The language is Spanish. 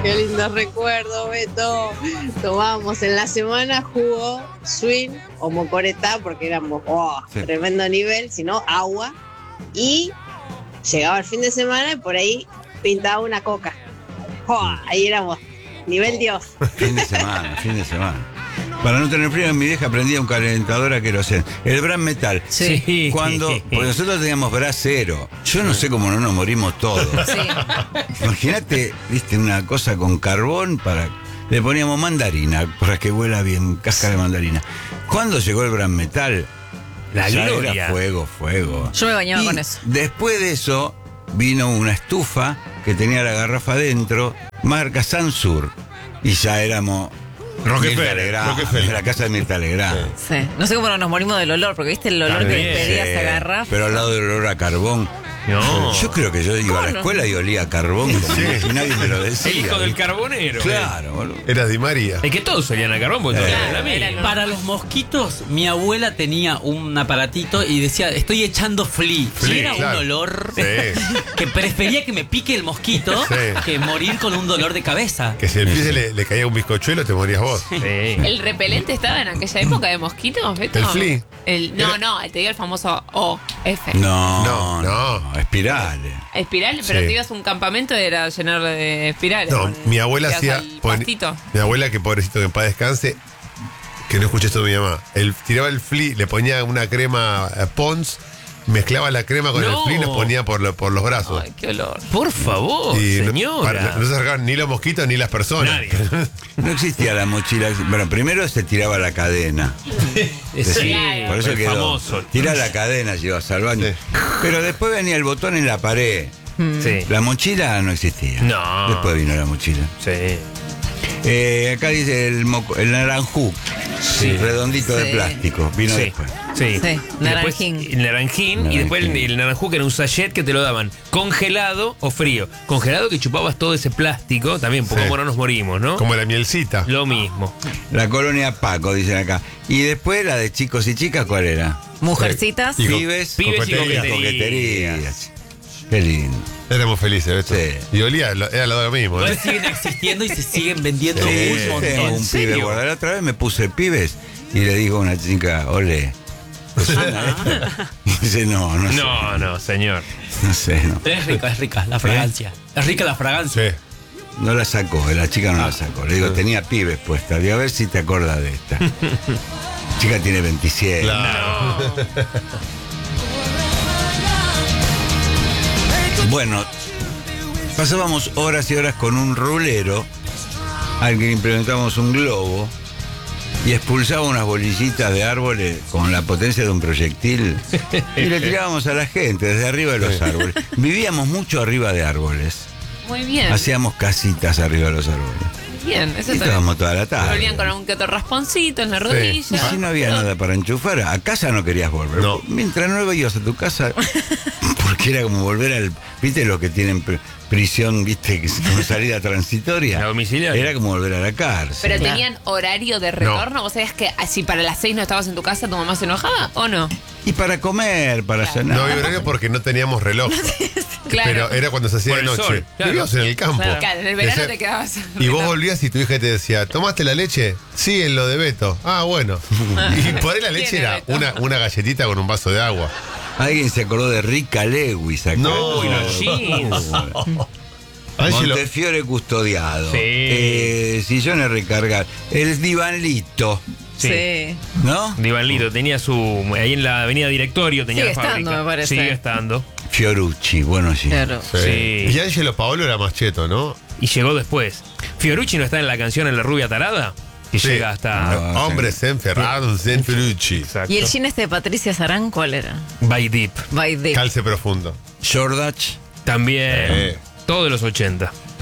Qué lindo recuerdo, Beto. Tomábamos en la semana jugo, swing o mocoretá, porque éramos tremendo nivel, sino agua. Y llegaba el fin de semana y por ahí pintaba una coca. Ahí éramos nivel Dios. Fin de semana. Para no tener frío, mi vieja prendía un calentador a queroseno. El Bran Metal. Sí. Porque nosotros teníamos brasero. Yo no sé cómo no nos morimos todos. Sí. Imagínate, viste, una cosa con carbón le poníamos mandarina para que huela bien, cáscara de mandarina. ¿Cuándo llegó el Bran Metal? La Ya gloria. era fuego. Yo me bañaba Y con eso. después de eso vino una estufa que tenía la garrafa adentro, marca Sansur. Y ya éramos Rockefeller. la casa de Mirta Legrand. Sí. No sé cómo no nos morimos del olor, porque viste el olor que También. despedía esa garrafa. Pero al lado del olor a carbón. No. Yo creo que yo iba a la escuela y olía a carbón y nadie me lo decía. El hijo del carbonero. Claro, boludo. Era Di María. Es que todos olían a carbón porque todos Claro, eran la era misma. Para los mosquitos, mi abuela tenía un aparatito y decía, estoy echando flea. Flea, Y era claro. un olor Sí. que prefería que me pique el mosquito Sí. que morir con un dolor de cabeza. Que si el pie le caía un bizcochuelo, te morías vos. Sí. ¿El repelente estaba en aquella época de mosquitos, Beto? ¿El flea? No, te dio el famoso OF. No, espirales. Espiral, pero Sí. te ibas a un campamento y era llenar de espirales. No, con- mi abuela te ibas hacía. al pastito. Mi abuela, que pobrecito que en paz descanse, que no escuché esto de mi mamá. Tiraba el flea, le ponía una crema Pons, mezclaba la crema con No. el flea y nos ponía por los brazos. Ay, qué olor. Por favor, Y no- señora. no se acercaban ni los mosquitos ni las personas. Nadie. No existía la mochila. Bueno, primero se tiraba la cadena. Sí, Por eso el quedó. famoso. Tira la cadena, llevas al baño. Sí. Pero después venía el botón en la pared. Sí. La mochila no existía. No. Después vino la mochila. Sí. Acá dice el naranjú. Sí. Redondito de Sí. plástico. Vino Sí. después. Sí. Sí, Después, naranjín. el naranjín y después Naranjín. el naranjú, que era un sachet que te lo daban congelado o frío. Congelado, que chupabas todo ese plástico, también, porque Sí. como no nos morimos, ¿no? Como la mielcita. Lo mismo. La colonia Paco, dicen acá. Y después la de chicos y chicas, ¿cuál era? Mujercitas. Y Pibes, Pibes y coqueterías. coqueterías. Qué lindo. Éramos felices, ¿ves? Sí. Y olía, era lo mismo. Igual ¿eh? siguen existiendo y se siguen vendiendo Sí. un Tengo montón. un ¿En pibe serio? guardado. La otra vez me puse pibes y le digo a una chica, ole. ¿Te suena esto? Y dice, no sé. No, señor. No sé, no. Pero es rica la fragancia. Es rica la fragancia. Sí. No la sacó, la chica no la sacó. Le digo, tenía pibes puesta. Digo, a ver si te acuerdas de esta. Chica tiene 27. Claro. Bueno, pasábamos horas y horas con un rulero al que implementamos un globo y expulsaba unas bolillitas de árboles con la potencia de un proyectil y le tirábamos a la gente desde arriba de los árboles. Vivíamos mucho arriba de árboles. Muy bien. Hacíamos casitas arriba de los árboles. Bien, eso Y está estábamos toda la tarde. Volvían con algún que otro rasponcito en la rodilla. Y si no había nada para enchufar, a casa no querías volver. No. Mientras no ibas a tu casa, porque era como volver al... ¿Viste los que tienen prisión, viste, que con salida transitoria? La domiciliaria. Era como volver a la cárcel. Pero Claro. tenían horario de retorno. ¿Vos sabías que si para las 6 no estabas en tu casa, tu mamá se enojaba o no? Y para comer, para cenar. No había horario porque no teníamos reloj. Claro. Pero era cuando se hacía Por de el noche. sol, claro. Vivíamos en el campo. Claro, en el verano Decía- te quedabas. Y vos volvías y tu hija te decía, ¿tomaste la leche? Sí, en lo de Beto. Ah, bueno. Y por ahí la leche ¿Quién es era Beto? una galletita con un vaso de agua. Alguien se acordó de Rica Lewis acá. No. Uy, los jeans. Ángelo, Montefiore custodiado. Sí. Sillones recargados. El divanlito, Sí. ¿no? Divanlito tenía ahí en la avenida Directorio tenía Sigue la fábrica. estando, me parece. Sigue estando. Fiorucci, bueno, sí. Claro. Sí. Y Ángelo Paolo era más cheto, ¿no? Y llegó después. Fiorucci no está en la canción En la rubia tarada, que Sí. llega hasta No. Hombres enferrados en Felucci. Exacto. ¿Y el jean este de Patricia Sarán cuál era? By Deep. By Deep. Calce profundo. Eh. Jordach. También. Todo de los 80.